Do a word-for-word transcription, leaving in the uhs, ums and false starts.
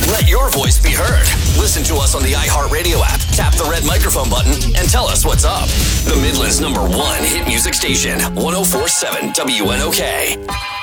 Let your voice be heard. Listen to us on the iHeartRadio app. Tap the red microphone button and tell us what's up. The Midland's number one hit music station, one oh four point seven W N O K.